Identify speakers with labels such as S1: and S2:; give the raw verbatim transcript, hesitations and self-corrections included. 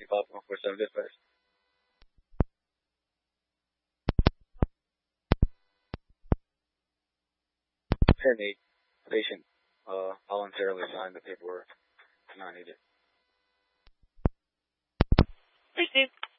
S1: Pop one four seven dispatch. ten eight. Patient uh, voluntarily signed the paperwork. Not needed.
S2: Receive.